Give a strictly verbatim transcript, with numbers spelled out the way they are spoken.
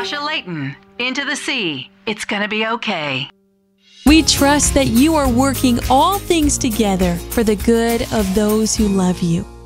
Tasha Layton, Into the Sea. It's gonna be okay. We trust that you are working all things together for the good of those who love you.